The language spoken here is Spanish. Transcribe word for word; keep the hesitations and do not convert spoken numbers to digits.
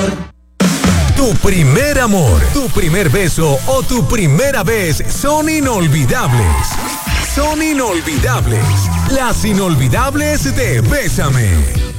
Tu primer amor, tu primer beso o tu primera vez son inolvidables. Son inolvidables. Las inolvidables de Bésame.